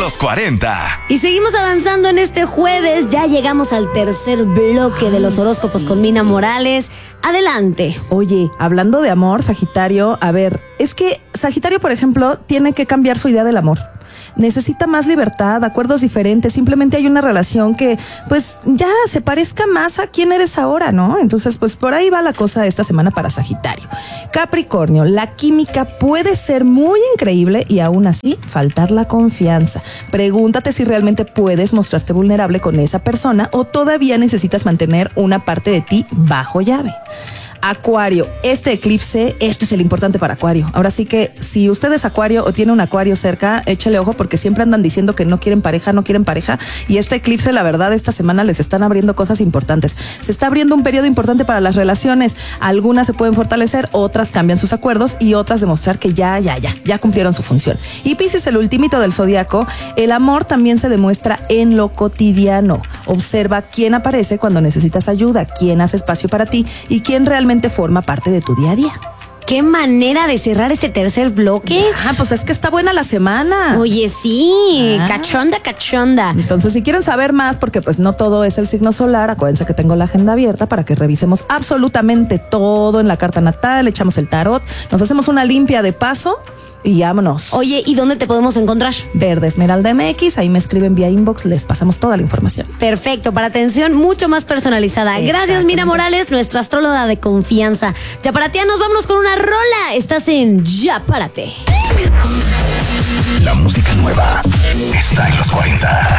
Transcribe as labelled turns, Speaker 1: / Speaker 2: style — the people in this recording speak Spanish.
Speaker 1: Los 40.
Speaker 2: Y seguimos avanzando en este jueves. Ya llegamos al tercer bloque de los horóscopos con Mina Morales. Adelante.
Speaker 3: Oye, hablando de amor, Sagitario, a ver, es que Sagitario, por ejemplo, tiene que cambiar su idea del amor. Necesita más libertad, acuerdos diferentes. Simplemente hay una relación que, pues, ya se parezca más a quién eres ahora, ¿no? Entonces, pues, por ahí va la cosa esta semana para Sagitario. Capricornio, la química puede ser muy increíble y aún así faltar la confianza. Pregúntate si realmente puedes mostrarte vulnerable con esa persona o todavía necesitas mantener una parte de ti bajo llave. Acuario, este eclipse, este es el importante para Acuario. Ahora sí que si usted es Acuario o tiene un Acuario cerca, échale ojo porque siempre andan diciendo que no quieren pareja y este eclipse, la verdad, esta semana les están abriendo cosas importantes. Se está abriendo un periodo importante para las relaciones. Algunas se pueden fortalecer, otras cambian sus acuerdos y otras demostrar que ya cumplieron su función. Y Piscis, el ultimito del zodiaco, el amor también se demuestra en lo cotidiano. Observa quién aparece cuando necesitas ayuda, quién hace espacio para ti y quién realmente forma parte de tu día a día.
Speaker 2: Qué manera de cerrar este tercer bloque.
Speaker 3: Pues es que está buena la semana.
Speaker 2: Oye, sí, cachonda.
Speaker 3: Entonces, si quieren saber más, porque pues no todo es el signo solar, acuérdense que tengo la agenda abierta para que revisemos absolutamente todo en la carta natal, echamos el tarot, nos hacemos una limpia de paso y vámonos.
Speaker 2: Oye, ¿y dónde te podemos encontrar?
Speaker 3: Verde Esmeralda MX, ahí me escriben vía inbox, les pasamos toda la información.
Speaker 2: Perfecto, para atención mucho más personalizada. Gracias, Mina Morales, nuestra astróloga de confianza. Ya para ti, nos vámonos con una rola. Estás en Ya Párate.
Speaker 1: La música nueva está en Los 40.